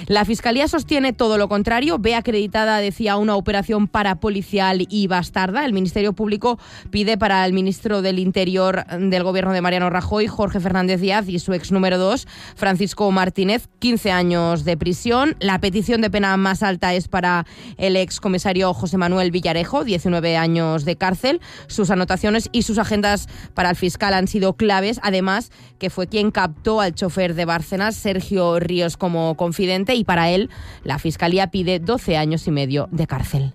La Fiscalía sostiene todo lo contrario. Ve acreditada, decía, una operación parapolicial y bastarda. El Ministerio Público pide para el ministro del Interior del gobierno de Mariano Rajoy, Jorge Fernández Díaz, y su ex número 2, Francisco Martínez, 15 años de prisión. La petición de pena más alta es para el ex comisario José Manuel Villarejo, 19 años de cárcel. Sus anotaciones y sus agendas para el fiscal han sido claves, además que fue quien captó al chofer de Bárcenas, Sergio Ríos, como confidente, y para él la Fiscalía pide 12 años y medio de cárcel.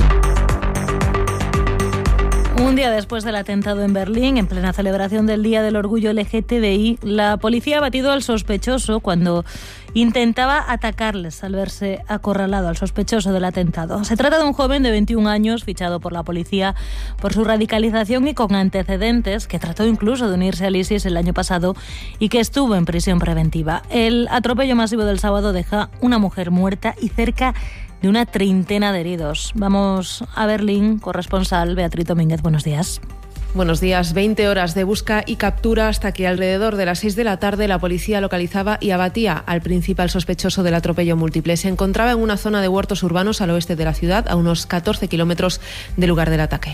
Un día después del atentado en Berlín, en plena celebración del Día del Orgullo LGTBI, la policía ha batido al sospechoso cuando intentaba atacarles al verse acorralado, al sospechoso del atentado. Se trata de un joven de 21 años, fichado por la policía por su radicalización y con antecedentes, que trató incluso de unirse al ISIS el año pasado y que estuvo en prisión preventiva. El atropello masivo del sábado deja una mujer muerta y cerca de una treintena de heridos. Vamos a Berlín, corresponsal Beatriz Domínguez. Buenos días. Buenos días. 20 horas de busca y captura hasta que alrededor de las 6 de la tarde la policía localizaba y abatía al principal sospechoso del atropello múltiple. Se encontraba en una zona de huertos urbanos al oeste de la ciudad, a unos 14 kilómetros del lugar del ataque.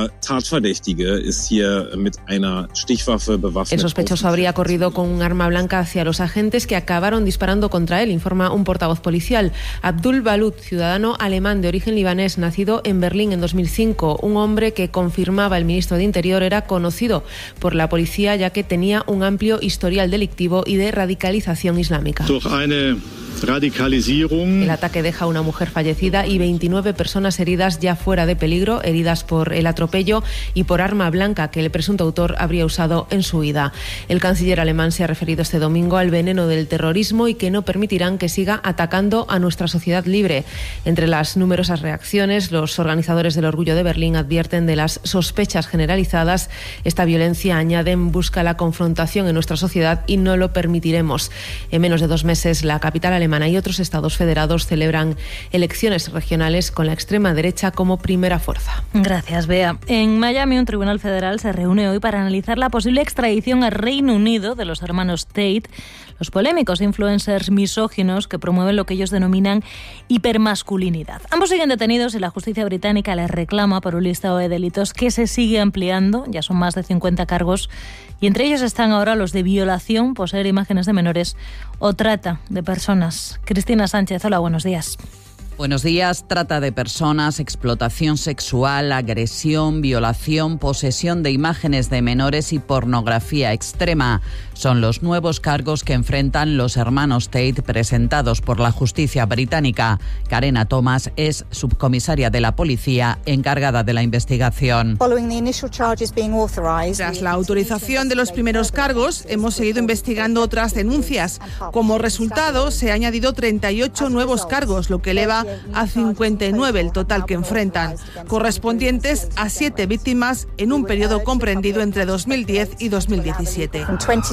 El sospechoso habría corrido con un arma blanca hacia los agentes, que acabaron disparando contra él, informa un portavoz policial. Abdul Balut, ciudadano alemán de origen libanés, nacido en Berlín en 2005, un hombre que, confirmaba el ministro de Interior, era conocido por la policía ya que tenía un amplio historial delictivo y de radicalización islámica. El ataque deja a una mujer fallecida y 29 personas heridas ya fuera de peligro, heridas por el atropello y por arma blanca que el presunto autor habría usado en su huida. El canciller alemán se ha referido este domingo al veneno del terrorismo y que no permitirán que siga atacando a nuestra sociedad libre. Entre las numerosas reacciones, los organizadores del Orgullo de Berlín advierten de las sospechas generalizadas. Esta violencia, añaden, busca la confrontación en nuestra sociedad y no lo permitiremos. En menos de 2 meses, la capital alemana y otros estados federados celebran elecciones regionales con la extrema derecha como primera fuerza. Gracias, Bea. En Miami, un tribunal federal se reúne hoy para analizar la posible extradición al Reino Unido de los hermanos Tate, los polémicos influencers misóginos que promueven lo que ellos denominan hipermasculinidad. Ambos siguen detenidos y la justicia británica les reclama por un listado de delitos que se sigue ampliando. Ya son más de 50 cargos y entre ellos están ahora los de violación, poseer imágenes de menores o trata de personas. Cristina Sánchez, hola, buenos días. Buenos días. Trata de personas, explotación sexual, agresión, violación, posesión de imágenes de menores y pornografía extrema. Son los nuevos cargos que enfrentan los hermanos Tate presentados por la justicia británica. Karena Thomas es subcomisaria de la policía encargada de la investigación. Tras la autorización de los primeros cargos, hemos seguido investigando otras denuncias. Como resultado, se han añadido 38 nuevos cargos, lo que eleva a 59 el total que enfrentan, correspondientes a 7 víctimas en un periodo comprendido entre 2010 y 2017.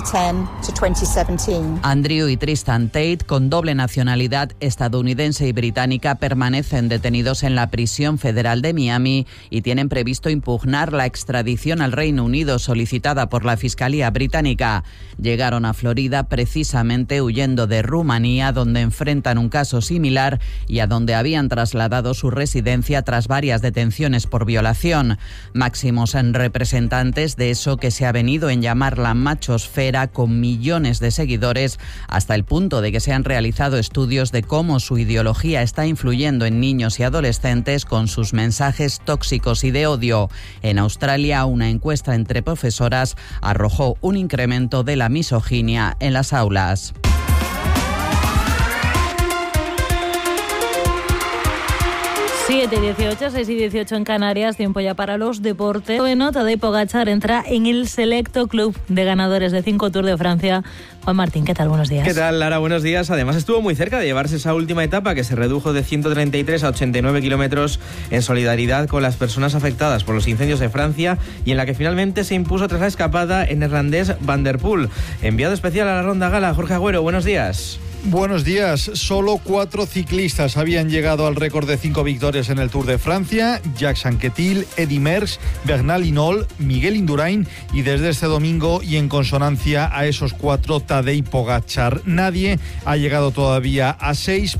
Andrew y Tristan Tate, con doble nacionalidad estadounidense y británica, permanecen detenidos en la prisión federal de Miami y tienen previsto impugnar la extradición al Reino Unido solicitada por la Fiscalía británica. Llegaron a Florida precisamente huyendo de Rumanía, donde enfrentan un caso similar y a donde habían trasladado su residencia tras varias detenciones por violación. Máximos representantes de eso que se ha venido en llamar la machosfera, con millones de seguidores, hasta el punto de que se han realizado estudios de cómo su ideología está influyendo en niños y adolescentes con sus mensajes tóxicos y de odio. En Australia, una encuesta entre profesoras arrojó un incremento de la misoginia en las aulas. Sí, 7:18, 6:18 en Canarias, tiempo ya para los deportes. Bueno, Tadej Pogačar entra en el selecto club de ganadores de 5 Tours de Francia. Juan Martín, ¿qué tal? Buenos días. ¿Qué tal, Lara? Buenos días. Además estuvo muy cerca de llevarse esa última etapa que se redujo de 133 a 89 kilómetros en solidaridad con las personas afectadas por los incendios de Francia y en la que finalmente se impuso tras la escapada el neerlandés Van der Poel. Enviado especial a la Ronda Gala, Jorge Agüero, buenos días. Buenos días. Solo 4 ciclistas habían llegado al récord de 5 victorias en el Tour de Francia: Jacques Anquetil, Eddy Merckx, Bernal Hinault, Miguel Indurain y desde este domingo, y en consonancia a esos 4, Tadej Pogačar. Nadie ha llegado todavía a 6.